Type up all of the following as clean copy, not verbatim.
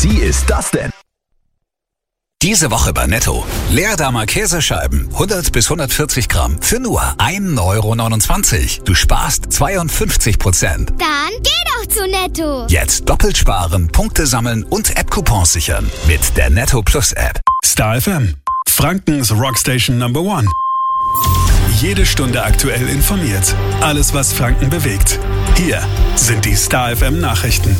Sie ist das denn? Diese Woche bei Netto. Leerdammer Käsescheiben, 100 bis 140 Gramm für nur 1,29 €. Du sparst 52%. Dann geh doch zu Netto. Jetzt doppelt sparen, Punkte sammeln und App-Coupons sichern. Mit der Netto Plus App. Star FM, Frankens Rockstation Number 1. Jede Stunde aktuell informiert. Alles, was Franken bewegt. Hier sind die Star FM Nachrichten.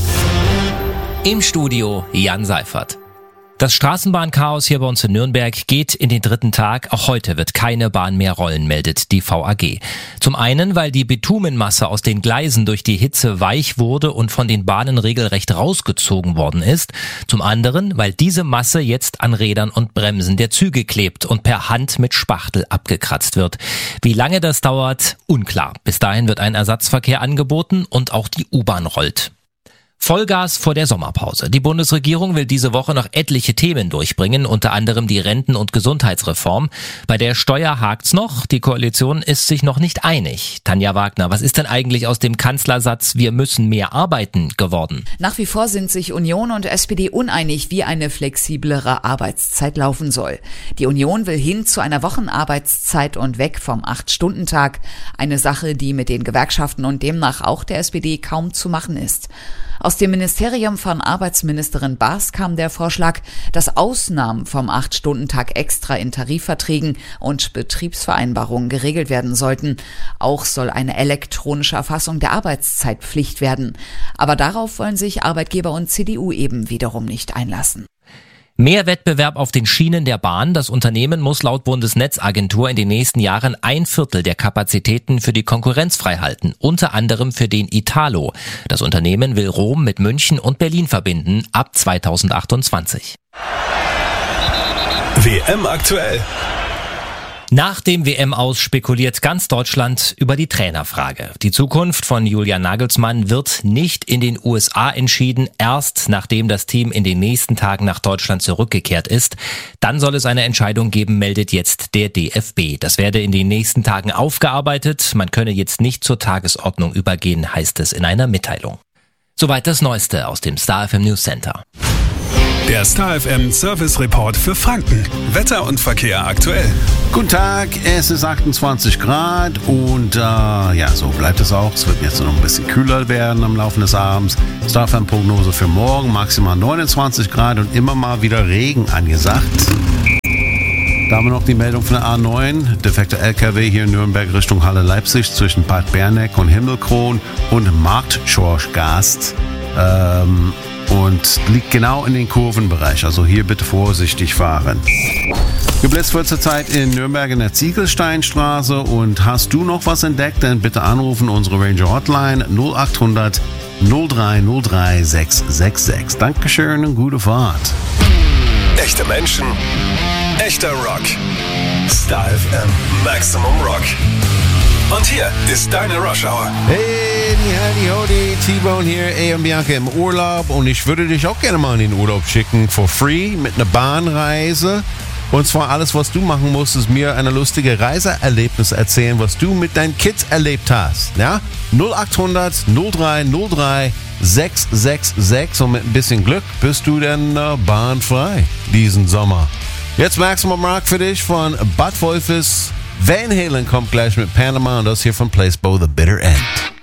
Im Studio Jan Seifert. Das Straßenbahnchaos hier bei uns in Nürnberg geht in den 3. Tag. Auch heute wird keine Bahn mehr rollen, meldet die VAG. Zum einen, weil die Bitumenmasse aus den Gleisen durch die Hitze weich wurde und von den Bahnen regelrecht rausgezogen worden ist. Zum anderen, weil diese Masse jetzt an Rädern und Bremsen der Züge klebt und per Hand mit Spachtel abgekratzt wird. Wie lange das dauert, unklar. Bis dahin wird ein Ersatzverkehr angeboten und auch die U-Bahn rollt. Vollgas vor der Sommerpause. Die Bundesregierung will diese Woche noch etliche Themen durchbringen, unter anderem die Renten- und Gesundheitsreform. Bei der Steuer hakt's noch. Die Koalition ist sich noch nicht einig. Tanja Wagner, was ist denn eigentlich aus dem Kanzlersatz "Wir müssen mehr arbeiten" geworden? Nach wie vor sind sich Union und SPD uneinig, wie eine flexiblere Arbeitszeit laufen soll. Die Union will hin zu einer Wochenarbeitszeit und weg vom 8-Stunden-Tag. Eine Sache, die mit den Gewerkschaften und demnach auch der SPD kaum zu machen ist. Aus dem Ministerium von Arbeitsministerin Baas kam der Vorschlag, dass Ausnahmen vom 8-Stunden-Tag extra in Tarifverträgen und Betriebsvereinbarungen geregelt werden sollten. Auch soll eine elektronische Erfassung der Arbeitszeit Pflicht werden. Aber darauf wollen sich Arbeitgeber und CDU eben wiederum nicht einlassen. Mehr Wettbewerb auf den Schienen der Bahn. Das Unternehmen muss laut Bundesnetzagentur in den nächsten Jahren 1/4 der Kapazitäten für die Konkurrenz freihalten, unter anderem für den Italo. Das Unternehmen will Rom mit München und Berlin verbinden ab 2028. WM aktuell. Nach dem WM-Aus spekuliert ganz Deutschland über die Trainerfrage. Die Zukunft von Julian Nagelsmann wird nicht in den USA entschieden, erst nachdem das Team in den nächsten Tagen nach Deutschland zurückgekehrt ist. Dann soll es eine Entscheidung geben, meldet jetzt der DFB. Das werde in den nächsten Tagen aufgearbeitet. Man könne jetzt nicht zur Tagesordnung übergehen, heißt es in einer Mitteilung. Soweit das Neueste aus dem Star FM News Center. Der Star FM Service Report für Franken. Wetter und Verkehr aktuell. Guten Tag, es ist 28 Grad und so bleibt es auch. Es wird jetzt noch ein bisschen kühler werden am Laufe des Abends. Star FM Prognose für morgen, maximal 29 Grad und immer mal wieder Regen angesagt. Da haben wir noch die Meldung von der A9, defekter LKW hier in Nürnberg Richtung Halle Leipzig zwischen Bad Berneck und Himmelkron und Marktschorschgast. Und liegt genau in den Kurvenbereich. Also hier bitte vorsichtig fahren. Geblitzt wird zurzeit in Nürnberg in der Ziegelsteinstraße. Und hast du noch was entdeckt, dann bitte anrufen unsere Ranger Hotline 0800 0303 666. Dankeschön und gute Fahrt. Echte Menschen, echter Rock. Star FM Maximum Rock. Und hier ist deine Rush Hour. Hey, die Howdy, T-Bone hier, ey und Bianca im Urlaub. Und ich würde dich auch gerne mal in den Urlaub schicken, for free, mit einer Bahnreise. Und zwar alles, was du machen musst, ist mir eine lustige Reiseerlebnis erzählen, was du mit deinen Kids erlebt hast. Ja? 0800 0303 666 und mit ein bisschen Glück bist du dann bahnfrei diesen Sommer. Jetzt Maximum Rock für dich von Bad Wolfes. Van Halen kommt gleich mit Panama und das hier von Placebo, The Bitter End.